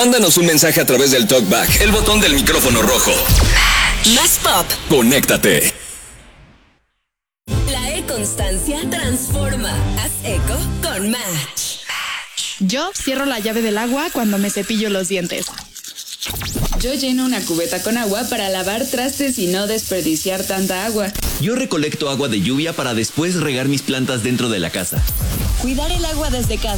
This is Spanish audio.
Mándanos un mensaje a través del TalkBack, el botón del micrófono rojo. Más pop. Conéctate. La E-Constancia transforma. Haz eco con Match. Yo cierro la llave del agua cuando me cepillo los dientes. Yo lleno una cubeta con agua para lavar trastes y no desperdiciar tanta agua. Yo recolecto agua de lluvia para después regar mis plantas dentro de la casa. Cuidar el agua desde casa